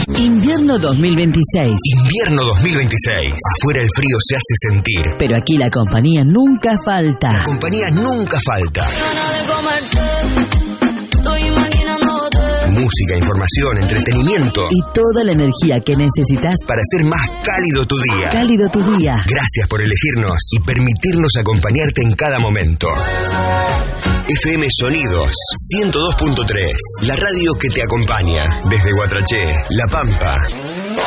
Invierno 2026. Invierno 2026. Afuera el frío se hace sentir. Pero aquí la compañía nunca falta. La compañía nunca falta. Música, información, entretenimiento. Y toda la energía que necesitas para hacer más cálido tu día. Cálido tu día. Gracias por elegirnos y permitirnos acompañarte en cada momento. FM Sonidos 102.3, la radio que te acompaña desde Guatraché, La Pampa